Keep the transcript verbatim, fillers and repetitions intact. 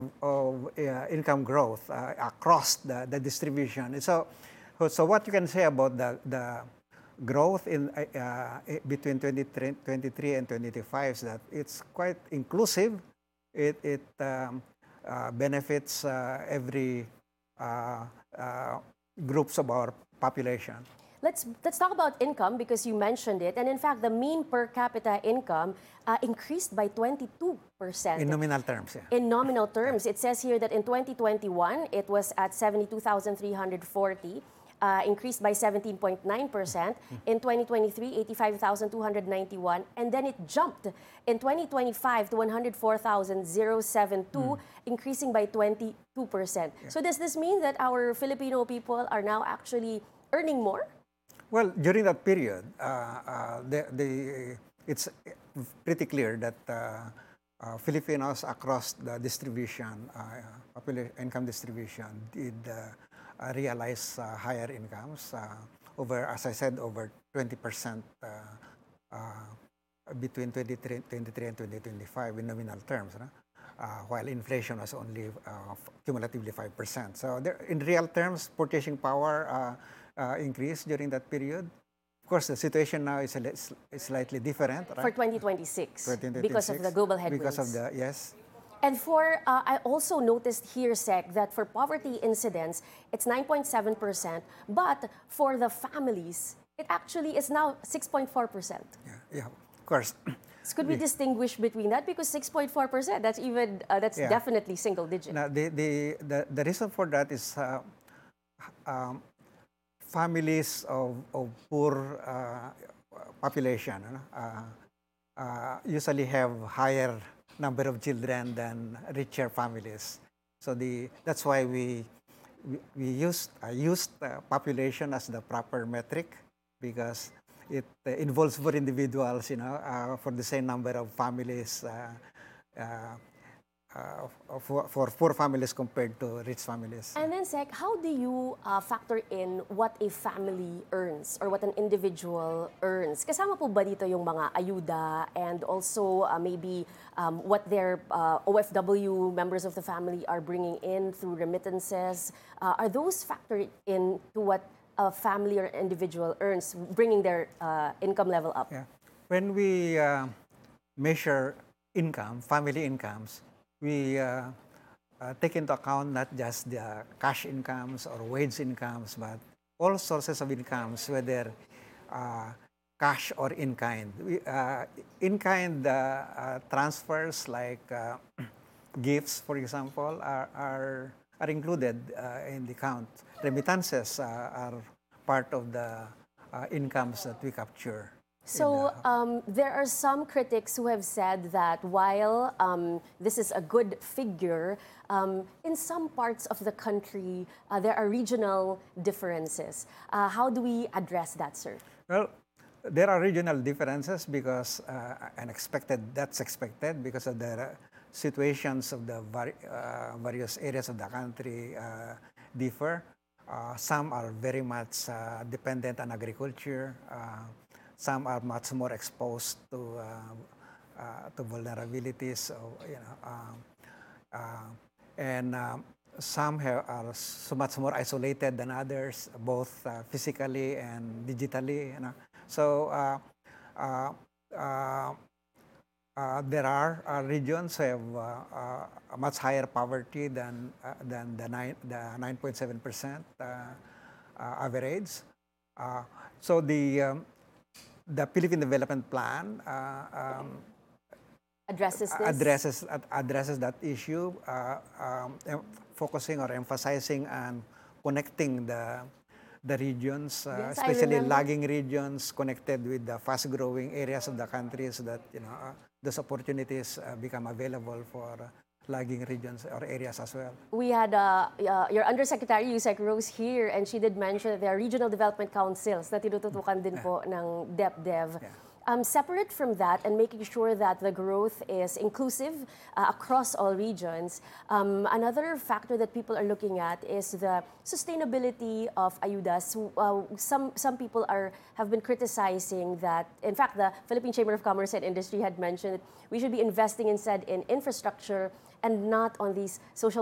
of uh, income growth uh, across the, the distribution. So, so what you can say about the, the growth in uh, uh, between twenty twenty-three and twenty twenty-five is that it's quite inclusive. It, it um, uh, benefits uh, every uh, uh, groups of our population. Let's, let's talk about income because you mentioned it. And in fact, the mean per capita income uh, increased by twenty-two percent. In nominal terms, yeah. In nominal terms. It says here that in twenty twenty-one, it was at seventy-two thousand three hundred forty. Uh, increased by seventeen point nine percent. In twenty twenty-three, eighty-five thousand two hundred ninety-one. And then it jumped in twenty twenty-five to one hundred four thousand seventy-two, mm. increasing by twenty-two percent. Yeah. So does this mean that our Filipino people are now actually earning more? Well, during that period, uh, uh, the, the, it's pretty clear that uh, uh, Filipinos across the distribution, uh, population income distribution, did uh, uh, realize uh, higher incomes. Uh, over, as I said, over twenty percent uh, uh, between twenty twenty-three and twenty twenty-five in nominal terms, no? uh, while inflation was only uh, cumulatively five percent. So there, in real terms, purchasing power uh, Uh, increase during that period. Of course, the situation now is, a, is slightly different. Right? For twenty twenty-six, twenty twenty-six, because of the global headwinds. Because of the, yes. And for, uh, I also noticed here, Sec, that for poverty incidence, it's nine point seven percent, but for the families, it actually is now six point four percent. Yeah, yeah, of course. So could we distinguish between that? Because six point four percent, that's even, uh, that's yeah. definitely single digit. Now, the, the, the, the reason for that is uh, um, families of, of poor uh, population uh, uh, usually have higher number of children than richer families. So the that's why we we, we used uh, used uh, population as the proper metric, because it uh, involves for individuals, you know, uh, for the same number of families. Uh, uh, Uh, for, for poor families compared to rich families. And then, Sec, how do you uh, factor in what a family earns or what an individual earns? Kasama po ba dito yung mga ayuda and also uh, maybe um, what their uh, O F W members of the family are bringing in through remittances? Uh, are those factored in to what a family or individual earns, bringing their uh, income level up? Yeah. When we uh, measure income, family incomes, we uh, uh, take into account not just the cash incomes or wage incomes, but all sources of incomes, whether uh, cash or in-kind. Uh, in-kind uh, uh, transfers like uh, gifts, for example, are, are, are included uh, in the count. Remittances uh, are part of the uh, incomes that we capture. So um, there are some critics who have said that while um, this is a good figure, um, in some parts of the country uh, there are regional differences. Uh, how do we address that, sir? Well, there are regional differences because uh, unexpected, that's expected because of the situations of the vari uh, various areas of the country uh, differ. Uh, some are very much uh, dependent on agriculture. Uh, Some are much more exposed to uh, uh, to vulnerabilities, or, you know, uh, uh, and um, some have, are so much more isolated than others, both uh, physically and digitally. You know, so uh, uh, uh, uh, there are uh, regions who have uh, uh, a much higher poverty than uh, than the nine the nine point seven percent uh, uh, average. Uh, so the um, The Philippine Development Plan uh, um, addresses this? addresses addresses that issue, uh, um, focusing or emphasizing on connecting the the regions, uh, yes, especially lagging regions, connected with the fast-growing areas of the country, so that you know uh, those opportunities uh, become available for Uh, lagging regions or areas as well. We had uh, uh, your Undersecretary Yusek Rose here, and she did mention that there are regional development councils na tinututukan din po ng DepDev. Yeah. Um, separate from that and making sure that the growth is inclusive uh, across all regions, um, another factor that people are looking at is the sustainability of ayudas. Uh, some, some people are, have been criticizing that, in fact, the Philippine Chamber of Commerce and Industry had mentioned that we should be investing instead in infrastructure and not on these social